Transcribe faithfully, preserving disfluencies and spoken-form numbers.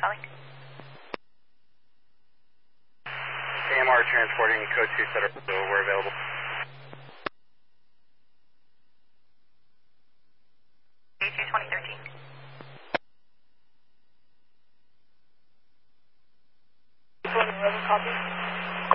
calling. A M R transporting code two setup, so we're available. A two twenty thirteen. eleven, copy.